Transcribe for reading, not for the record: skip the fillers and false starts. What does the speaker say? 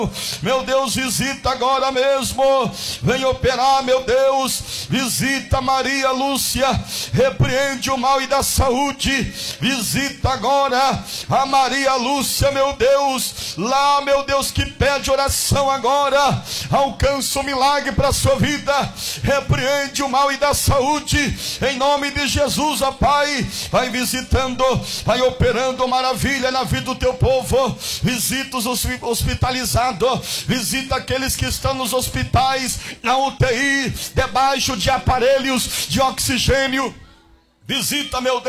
Meu Deus, visita agora mesmo. Vem operar, meu Deus. Visita Maria Lúcia. Repreende o mal e dá saúde. Visita agora a Maria Lúcia, meu Deus. Lá, meu Deus, que pede oração agora. Alcança o milagre para a sua vida. Repreende o mal e dá saúde. Em nome de Jesus, ó Pai. Vai visitando, vai operando maravilha na vida do teu povo. Visita os hospitalizados. Visita aqueles que estão nos hospitais, na UTI, debaixo de aparelhos de oxigênio. Visita, meu Deus.